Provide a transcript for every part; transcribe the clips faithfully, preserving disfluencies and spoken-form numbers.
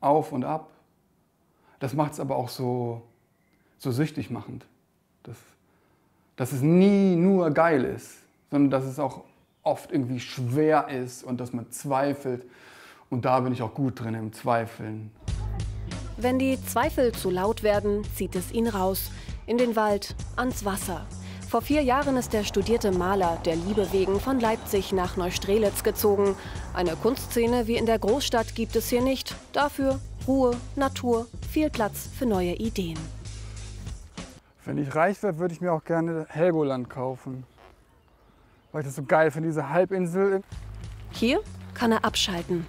auf und ab. Das macht es aber auch so, so süchtig machend. Dass, dass es nie nur geil ist, sondern dass es auch oft irgendwie schwer ist und dass man zweifelt. Und da bin ich auch gut drin im Zweifeln. Wenn die Zweifel zu laut werden, zieht es ihn raus. In den Wald, ans Wasser. Vor vier Jahren ist der studierte Maler der Liebe wegen von Leipzig nach Neustrelitz gezogen. Eine Kunstszene wie in der Großstadt gibt es hier nicht. Dafür Ruhe, Natur, viel Platz für neue Ideen. Wenn ich reich wäre, würde ich mir auch gerne Helgoland kaufen. Weil ich das so geil finde, diese Halbinsel. Hier kann er abschalten.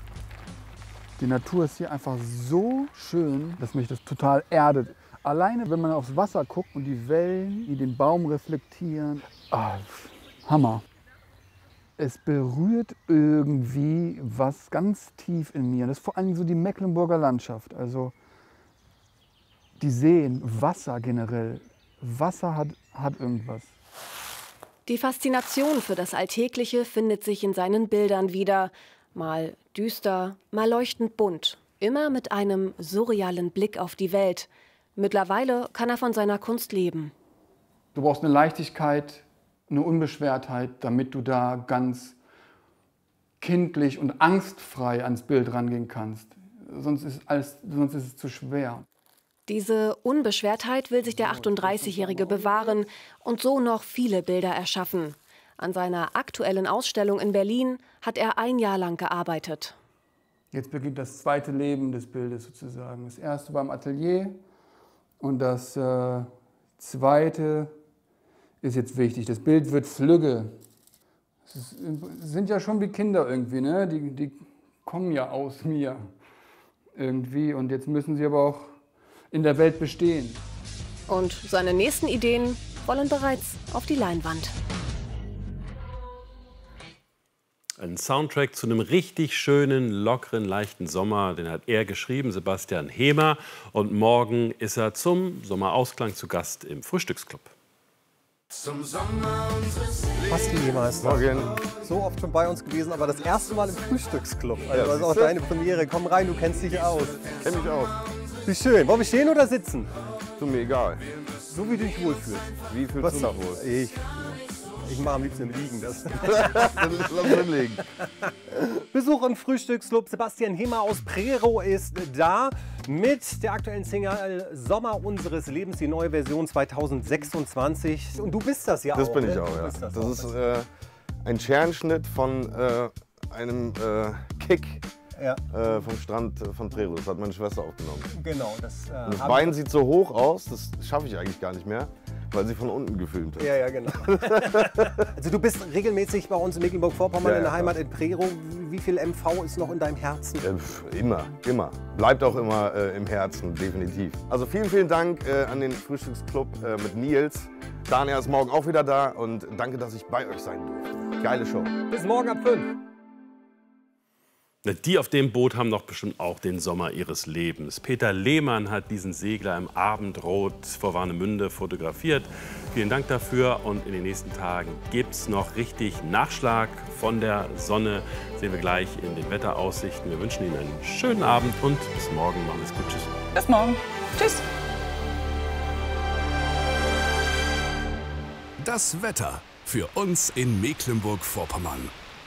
Die Natur ist hier einfach so schön, dass mich das total erdet. Alleine, wenn man aufs Wasser guckt und die Wellen, die den Baum reflektieren. Ah, Hammer. Es berührt irgendwie was ganz tief in mir. Das ist vor allem so die Mecklenburger Landschaft. Also die Seen, Wasser generell. Wasser hat, hat irgendwas. Die Faszination für das Alltägliche findet sich in seinen Bildern wieder. Mal düster, mal leuchtend bunt. Immer mit einem surrealen Blick auf die Welt. Mittlerweile kann er von seiner Kunst leben. Du brauchst eine Leichtigkeit, eine Unbeschwertheit, damit du da ganz kindlich und angstfrei ans Bild rangehen kannst. Sonst ist, alles, sonst ist es zu schwer. Diese Unbeschwertheit will sich der achtunddreißigjährige bewahren und so noch viele Bilder erschaffen. An seiner aktuellen Ausstellung in Berlin hat er ein Jahr lang gearbeitet. Jetzt beginnt das zweite Leben des Bildes sozusagen. Das erste war im Atelier. Und das äh, Zweite ist jetzt wichtig. Das Bild wird flügge. Es sind ja schon wie Kinder irgendwie, ne? Die, die kommen ja aus mir irgendwie. Und jetzt müssen sie aber auch in der Welt bestehen. Und seine nächsten Ideen wollen bereits auf die Leinwand. Ein Soundtrack zu einem richtig schönen, lockeren, leichten Sommer, den hat er geschrieben, Sebastian Hemer. Und morgen ist er zum Sommerausklang zu Gast im Frühstücksclub. Zum Sommer unseres Basti Hemer ist Morgen. so oft schon bei uns gewesen, aber das erste Mal im Frühstücksclub. Also Ja, das ist auch siehste? deine Premiere. Komm rein, du kennst dich aus. Kenn mich aus. Wie schön. Wollen wir stehen oder sitzen? Du, mir egal. So wie du dich wohlfühlst. Wie fühlst Was du dich wohl? Ich, ich mache am liebsten im Liegen. Das. Dann lass uns hinlegen. Besuch im Frühstücksclub. Sebastian Hemer aus Prero ist da mit der aktuellen Single Sommer unseres Lebens, die neue Version zweitausendsechsundzwanzig. Und du bist das ja Das auch. bin ich ne? auch, Du ja. bist Das, das auch. ist äh, ein Scherenschnitt von äh, einem äh, Kick Ja, äh, vom Strand äh, von Prero. Das hat meine Schwester aufgenommen. genau. Das, äh, Und das hab Bein ich- sieht so hoch aus, das schaffe ich eigentlich gar nicht mehr, weil sie von unten gefilmt hat. Ja, ja, genau. Also du bist regelmäßig bei uns in Mecklenburg-Vorpommern Ja, in der ja, Heimat in Prero. Wie viel M V ist noch in deinem Herzen? Äh, pf, immer, immer. Bleibt auch immer äh, im Herzen, definitiv. Also vielen, vielen Dank äh, an den Frühstücksclub äh, mit Nils. Daniel ist morgen auch wieder da und danke, dass ich bei euch sein durfte. Geile Show. Bis morgen ab fünf. Die auf dem Boot haben doch bestimmt auch den Sommer ihres Lebens. Peter Lehmann hat diesen Segler im Abendrot vor Warnemünde fotografiert. Vielen Dank dafür und in den nächsten Tagen gibt es noch richtig Nachschlag von der Sonne. Sehen wir gleich in den Wetteraussichten. Wir wünschen Ihnen einen schönen Abend und bis morgen. Machen Sie es gut. Tschüss. Bis morgen. Tschüss. Das Wetter für uns in Mecklenburg-Vorpommern.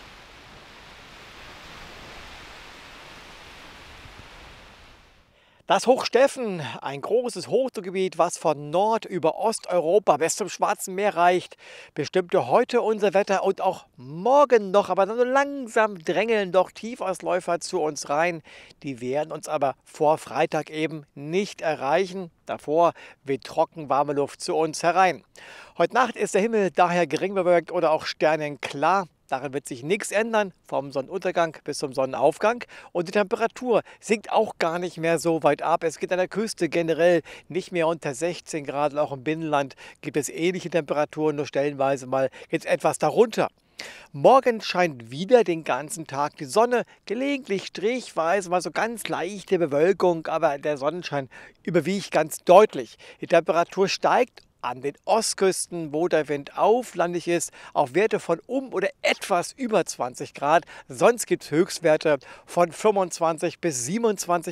Das Hochsteffen, ein großes Hochdruckgebiet, was von Nord über Osteuropa bis zum Schwarzen Meer reicht, bestimmte heute unser Wetter und auch morgen noch, aber dann so langsam drängeln doch Tiefausläufer zu uns rein. Die werden uns aber vor Freitag eben nicht erreichen. Davor weht trocken warme Luft zu uns herein. Heute Nacht ist der Himmel daher gering bewölkt oder auch sternenklar. Daran wird sich nichts ändern, vom Sonnenuntergang bis zum Sonnenaufgang. Und die Temperatur sinkt auch gar nicht mehr so weit ab. Es geht an der Küste generell nicht mehr unter sechzehn Grad. Und auch im Binnenland gibt es ähnliche Temperaturen, nur stellenweise mal jetzt etwas darunter. Morgen scheint wieder den ganzen Tag die Sonne, gelegentlich strichweise mal so ganz leichte Bewölkung, aber der Sonnenschein überwiegt ganz deutlich. Die Temperatur steigt an den Ostküsten, wo der Wind auflandig ist, auf Werte von um oder etwas über zwanzig Grad. Sonst gibt es Höchstwerte von fünfundzwanzig bis siebenundzwanzig